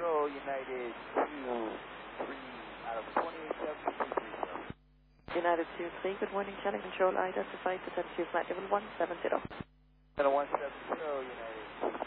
United 2-3 out of 287230. United 2-3, good morning, channel control, identified potential flight level 170. Level 170, United